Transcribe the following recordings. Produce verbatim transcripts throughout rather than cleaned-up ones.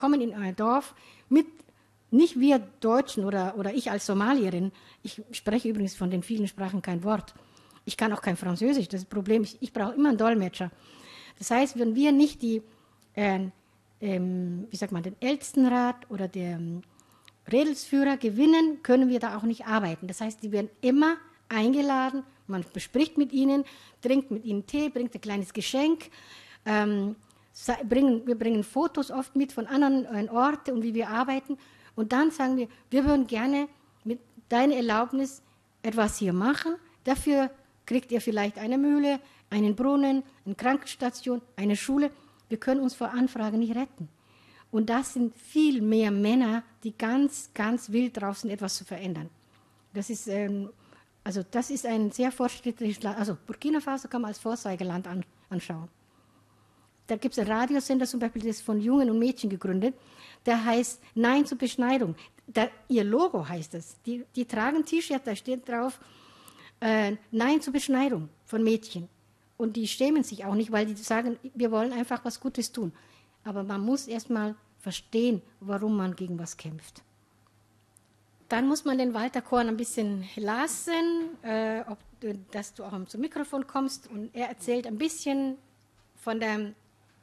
kommen in ein Dorf mit, nicht wir Deutschen oder, oder ich als Somalierin, ich spreche übrigens von den vielen Sprachen kein Wort. Ich kann auch kein Französisch, das ist das Problem, ich, ich brauche immer einen Dolmetscher. Das heißt, wenn wir nicht die, äh, ähm, wie sagt man, den Ältestenrat oder den Redelsführer gewinnen, können wir da auch nicht arbeiten. Das heißt, die werden immer eingeladen, man bespricht mit ihnen, trinkt mit ihnen Tee, bringt ein kleines Geschenk, ähm, bringen, wir bringen Fotos oft mit von anderen äh, Orten und wie wir arbeiten. Und dann sagen wir, wir würden gerne mit deiner Erlaubnis etwas hier machen. Dafür kriegt ihr vielleicht eine Mühle, einen Brunnen, eine Krankenstation, eine Schule. Wir können uns vor Anfragen nicht retten. Und das sind viel mehr Männer, die ganz, ganz wild drauf sind, etwas zu verändern. Das ist, ähm, also das ist ein sehr fortschrittliches Land. Also Burkina Faso kann man als Vorzeigeland an, anschauen. Da gibt es einen Radiosender zum Beispiel, das ist von Jungen und Mädchen gegründet. Der heißt Nein zur Beschneidung. Da, ihr Logo heißt es. Die, die tragen ein T-Shirt, da steht drauf äh, Nein zur Beschneidung von Mädchen. Und die schämen sich auch nicht, weil die sagen, wir wollen einfach was Gutes tun. Aber man muss erstmal verstehen, warum man gegen was kämpft. Dann muss man den Walter Korn ein bisschen lassen, äh, ob, dass du auch zum Mikrofon kommst. Und er erzählt ein bisschen von der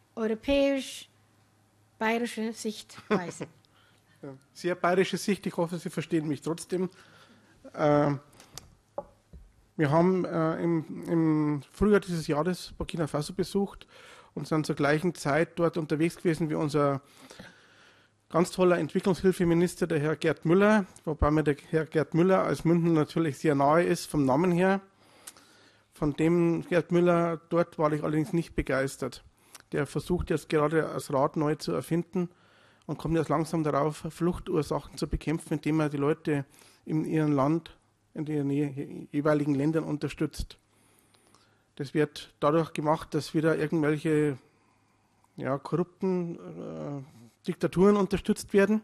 europäisch-bayerische Sichtweise. Ja, sehr bayerische Sicht, ich hoffe, Sie verstehen mich trotzdem. Äh, wir haben äh, im, im Frühjahr dieses Jahres Burkina Faso besucht und sind zur gleichen Zeit dort unterwegs gewesen wie unser ganz toller Entwicklungshilfeminister, der Herr Gerd Müller, wobei mir der Herr Gerd Müller als München natürlich sehr nahe ist, vom Namen her. Von dem Gerd Müller dort war ich allerdings nicht begeistert. Der versucht jetzt gerade das Rad neu zu erfinden und kommt jetzt langsam darauf, Fluchtursachen zu bekämpfen, indem er die Leute in ihrem Land, in den jeweiligen Ländern unterstützt. Das wird dadurch gemacht, dass wieder irgendwelche ja, korrupten äh, Diktaturen unterstützt werden,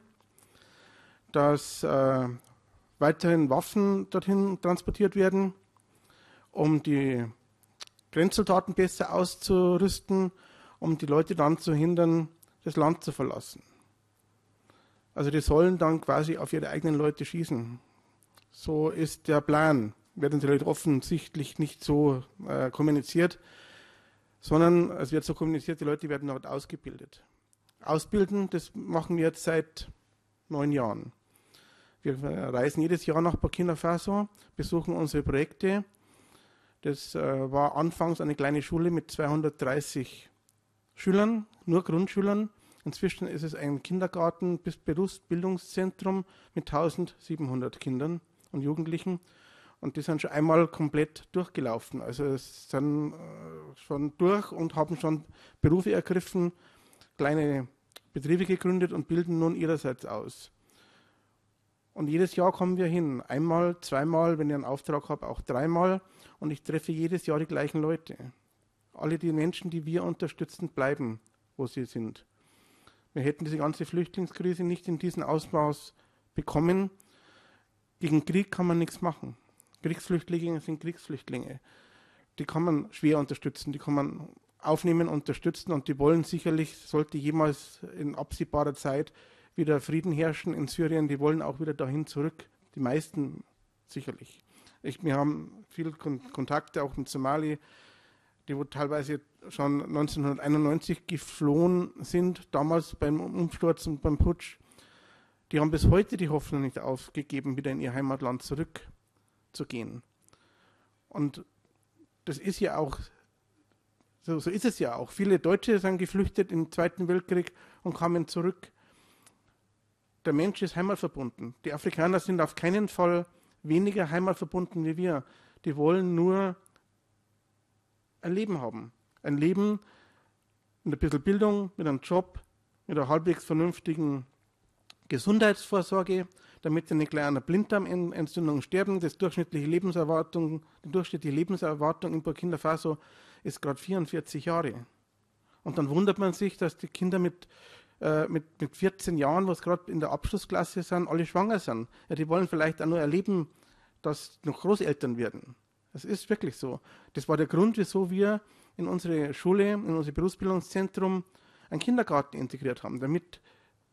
dass äh, weiterhin Waffen dorthin transportiert werden, um die Grenzsoldaten besser auszurüsten, um die Leute dann zu hindern, das Land zu verlassen. Also die sollen dann quasi auf ihre eigenen Leute schießen. So ist der Plan. Wird natürlich offensichtlich nicht so äh, kommuniziert, sondern es wird so kommuniziert, die Leute werden dort ausgebildet. Ausbilden, das machen wir jetzt seit neun Jahren. Wir reisen jedes Jahr nach Burkina Faso, besuchen unsere Projekte. Das äh, war anfangs eine kleine Schule mit zweihundertdreißig Schülern, nur Grundschülern. Inzwischen ist es ein Kindergarten bis Berufsbildungszentrum mit eintausendsiebenhundert Kindern und Jugendlichen. Und die sind schon einmal komplett durchgelaufen. Also es sind äh, schon durch und haben schon Berufe ergriffen, kleine Betriebe gegründet und bilden nun ihrerseits aus. Und jedes Jahr kommen wir hin. Einmal, zweimal, wenn ich einen Auftrag habe, auch dreimal. Und ich treffe jedes Jahr die gleichen Leute. Alle die Menschen, die wir unterstützen, bleiben, wo sie sind. Wir hätten diese ganze Flüchtlingskrise nicht in diesem Ausmaß bekommen. Gegen Krieg kann man nichts machen. Kriegsflüchtlinge sind Kriegsflüchtlinge. Die kann man schwer unterstützen, die kann man aufnehmen, unterstützen und die wollen sicherlich, sollte jemals in absehbarer Zeit wieder Frieden herrschen in Syrien, die wollen auch wieder dahin zurück. Die meisten sicherlich. Ich, wir haben viel Kon- Kontakte auch mit Somali, die wo teilweise schon neunzehnhunderteinundneunzig geflohen sind, damals beim Umsturz und beim Putsch. Die haben bis heute die Hoffnung nicht aufgegeben, wieder in ihr Heimatland zurückzugehen. Und das ist ja auch, so, so ist es ja auch. Viele Deutsche sind geflüchtet im Zweiten Weltkrieg und kamen zurück. Der Mensch ist heimatverbunden. Die Afrikaner sind auf keinen Fall weniger heimatverbunden wie wir. Die wollen nur ein Leben haben. Ein Leben mit ein bisschen Bildung, mit einem Job, mit einer halbwegs vernünftigen Gesundheitsvorsorge, damit sie nicht gleich an einer Blinddarmentzündung sterben. Das durchschnittliche Lebenserwartung, die durchschnittliche Lebenserwartung in Burkina Faso ist gerade vierundvierzig Jahre. Und dann wundert man sich, dass die Kinder mit, äh, mit, mit vierzehn Jahren, was gerade in der Abschlussklasse sind, alle schwanger sind. Ja, die wollen vielleicht auch nur erleben, dass noch Großeltern werden. Das ist wirklich so. Das war der Grund, wieso wir in unsere Schule, in unser Berufsbildungszentrum einen Kindergarten integriert haben, damit